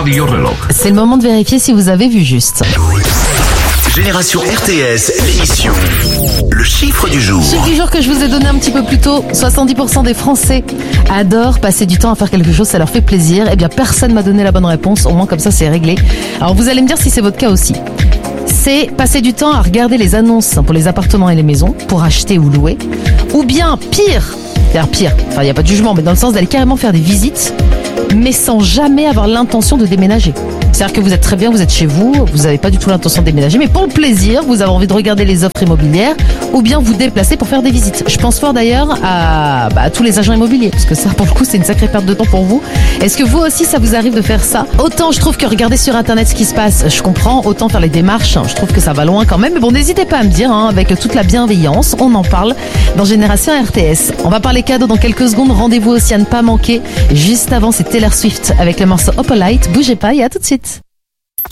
radiolog. C'est le moment de vérifier si vous avez vu juste. Génération RTS, l'émission. Le chiffre du jour. Chiffre du jour que je vous ai donné un petit peu plus tôt. 70% des Français adorent passer du temps à faire quelque chose, ça leur fait plaisir. Eh bien, personne m'a donné la bonne réponse. Au moins, comme ça, c'est réglé. Alors, vous allez me dire si c'est votre cas aussi. C'est passer du temps à regarder les annonces pour les appartements et les maisons, pour acheter ou louer. Ou bien, pire, enfin, il n'y a pas de jugement, mais dans le sens d'aller carrément faire des visites, mais sans jamais avoir l'intention de déménager. C'est-à-dire que vous êtes très bien, vous êtes chez vous, vous n'avez pas du tout l'intention de déménager, mais pour le plaisir, vous avez envie de regarder les offres immobilières ou bien vous déplacer pour faire des visites. Je pense fort d'ailleurs à tous les agents immobiliers, parce que ça, pour le coup, c'est une sacrée perte de temps pour vous. Est-ce que vous aussi, ça vous arrive de faire ça? Autant je trouve que regarder sur Internet ce qui se passe, je comprends, autant faire les démarches, je trouve que ça va loin quand même. Mais bon, n'hésitez pas à me dire, avec toute la bienveillance, on en parle dans Génération RTS. On va parler cadeaux dans quelques secondes, rendez-vous aussi à ne pas manquer. Juste avant, c'est Taylor Swift avec le morceau Opalite. Bougez pas et à tout de suite.